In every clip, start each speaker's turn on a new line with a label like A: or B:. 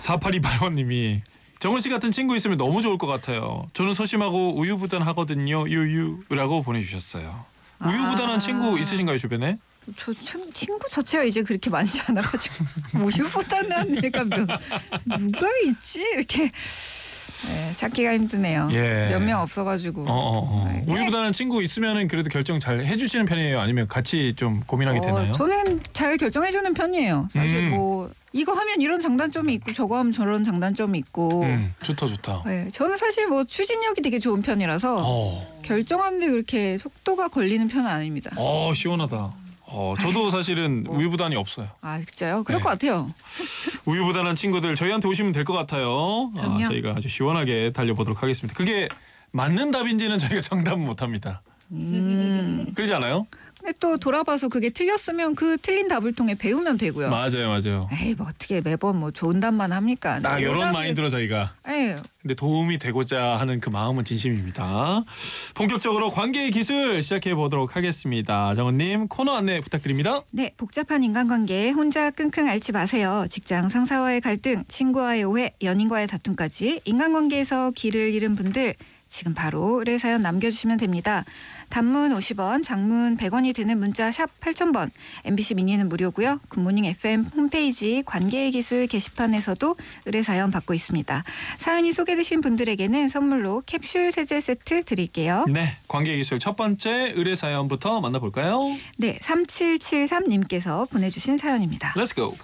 A: 4828번님이 정은 씨 같은 친구 있으면 너무 좋을 것 같아요. 저는 소심하고 우유부단하거든요. 유유라고 보내주셨어요. 우유부단한 친구 있으신가요 주변에?
B: 저 친구 자체가 이제 그렇게 많지 않아가지고 우유부단한 애가 누가 있지 이렇게 네, 찾기가 힘드네요.
A: 예.
B: 몇 명 없어가지고. 네.
A: 우유부단한 친구 있으면은 그래도 결정 잘 해주시는 편이에요? 아니면 같이 좀 고민하게 되나요?
B: 저는 잘 결정해주는 편이에요. 사실 뭐 이거 하면 이런 장단점이 있고 저거 하면 저런 장단점이 있고.
A: 좋다.
B: 네, 저는 사실 뭐 추진력이 되게 좋은 편이라서 결정하는데 그렇게 속도가 걸리는 편은 아닙니다.
A: 시원하다. 저도 사실은 우유부단이 없어요.
B: 아 진짜요? 그럴 것 같아요.
A: 우유부단한 친구들 저희한테 오시면 될 것 같아요. 저희가 아주 시원하게 달려보도록 하겠습니다. 그게 맞는 답인지는 저희가 정답은 못합니다. 그러지 않아요?
B: 근데 또 돌아봐서 그게 틀렸으면 그 틀린 답을 통해 배우면 되고요.
A: 맞아요.
B: 에이 뭐 어떻게 매번 뭐 좋은 답만 합니까?
A: 딱 이런 마인드로 저희가.
B: 에이.
A: 근데 도움이 되고자 하는 그 마음은 진심입니다. 본격적으로 관계의 기술 시작해 보도록 하겠습니다. 정은님 코너 안내 부탁드립니다.
B: 네, 복잡한 인간관계 혼자 끙끙 앓지 마세요. 직장 상사와의 갈등, 친구와의 오해, 연인과의 다툼까지 인간관계에서 길을 잃은 분들 지금 바로 의뢰 사연 남겨주시면 됩니다. 단문 50원, 장문 100원이 드는 문자 샵 8000번, MBC 미니는 무료고요. 굿모닝 FM 홈페이지 관계의 기술 게시판에서도 의뢰 사연 받고 있습니다. 사연이 소개되신 분들에게는 선물로 캡슐 세제 세트 드릴게요.
A: 네, 관계의 기술 첫 번째 의뢰 사연부터 만나볼까요?
B: 네, 3773님께서 보내주신 사연입니다.
A: Let's go.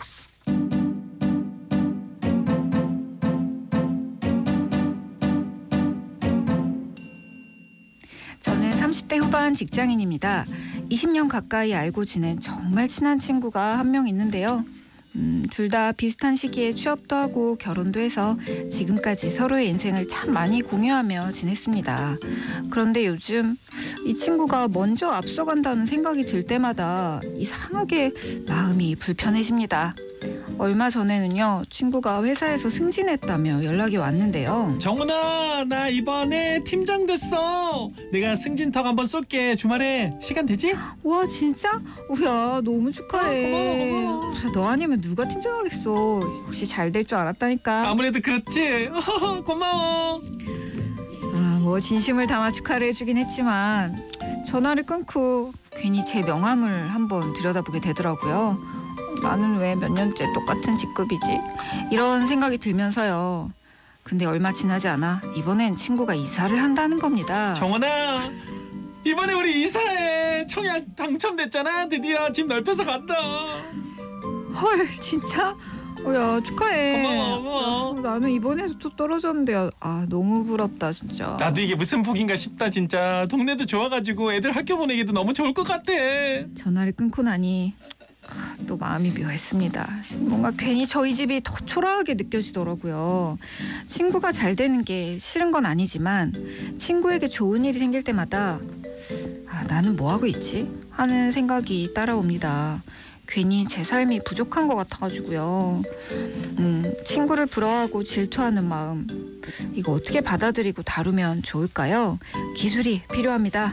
B: 저는 30대 후반 직장인입니다. 20년 가까이 알고 지낸 정말 친한 친구가 한 명 있는데요. 둘 다 비슷한 시기에 취업도 하고 결혼도 해서 지금까지 서로의 인생을 참 많이 공유하며 지냈습니다. 그런데 요즘 이 친구가 먼저 앞서간다는 생각이 들 때마다 이상하게 마음이 불편해집니다. 얼마 전에는요, 친구가 회사에서 승진했다며 연락이 왔는데요.
A: 정은아, 나 이번에 팀장 됐어. 내가 승진턱 한번 쏠게. 주말에 시간 되지?
B: 와 진짜? 오야 너무 축하해.
A: 고마워.
B: 너 아니면 누가 팀장하겠어. 혹시 잘 될 줄 알았다니까.
A: 아무래도 그렇지. 고마워.
B: 뭐 진심을 담아 축하를 해주긴 했지만 전화를 끊고 괜히 제 명함을 한번 들여다보게 되더라고요. 나는 왜 몇 년째 똑같은 직급이지? 이런 생각이 들면서요. 근데 얼마 지나지 않아 이번엔 친구가 이사를 한다는 겁니다.
A: 정은아, 이번에 우리 이사해. 청약 당첨됐잖아. 드디어 집 넓혀서 간다.
B: 헐 진짜? 야 축하해.
A: 고마워.
B: 나는 이번에도 또 떨어졌는데 너무 부럽다 진짜.
A: 나도 이게 무슨 복인가 싶다 진짜. 동네도 좋아가지고 애들 학교 보내기도 너무 좋을 것 같아.
B: 전화를 끊고 나니 또 마음이 묘했습니다. 뭔가 괜히 저희 집이 더 초라하게 느껴지더라고요. 친구가 잘 되는 게 싫은 건 아니지만 친구에게 좋은 일이 생길 때마다 나는 뭐 하고 있지? 하는 생각이 따라옵니다. 괜히 제 삶이 부족한 것 같아가지고요. 친구를 부러워하고 질투하는 마음 이거 어떻게 받아들이고 다루면 좋을까요? 기술이 필요합니다.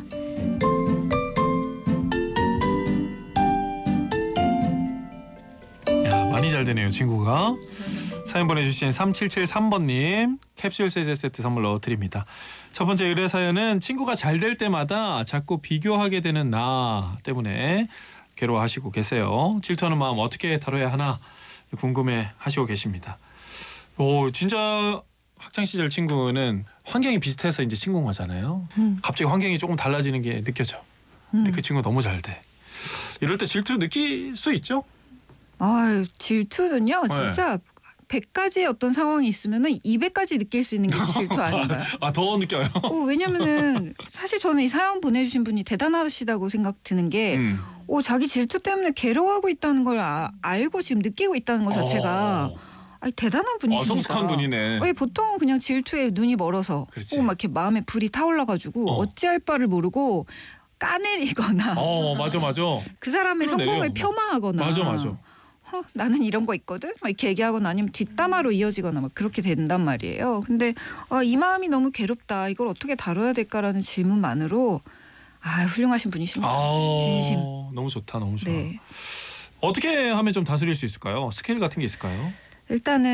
A: 많이 잘 되네요 친구가. 사연 보내주신 3773번님 캡슐 세제 세트 선물로 드립니다. 첫 번째 의뢰 사연은 친구가 잘 될 때마다 자꾸 비교하게 되는 나 때문에 괴로워하시고 계세요. 질투하는 마음 어떻게 다뤄야 하나 궁금해하시고 계십니다. 진짜 학창시절 친구는 환경이 비슷해서 이제 친구인 거잖아요. 갑자기 환경이 조금 달라지는 게 느껴져. 근데 그 친구가 너무 잘 돼. 이럴 때 질투 느낄 수 있죠?
B: 질투는요 진짜 100가지의 어떤 상황이 있으면은 200까지 느낄 수 있는 게 질투 아닌가요?
A: 더 느껴요?
B: 왜냐면은 사실 저는 이 사연 보내주신 분이 대단하시다고 생각 드는 게 자기 질투 때문에 괴로워하고 있다는 걸 알고 지금 느끼고 있다는 것 자체가 대단한 분이십니다.
A: 성숙한 분이네.
B: 보통은 그냥 질투에 눈이 멀어서 막 이렇게 마음에 불이 타올라가지고 어찌할 바를 모르고 까내리거나
A: 맞아.
B: 그 사람의 성공을 폄하하거나
A: 맞아.
B: 나는 이런 거 있거든? 막 이렇게 얘기하거나 아니면 뒷담화로 이어지거나 막 그렇게 된단 말이에요. 근데 이 마음이 너무 괴롭다. 이걸 어떻게 다뤄야 될까라는 질문만으로 훌륭하신 분이십니다. 진심.
A: 너무 좋다. 너무 좋아.
B: 네.
A: 어떻게 하면 좀 다스릴 수 있을까요? 스킬 같은 게 있을까요?
B: 일단은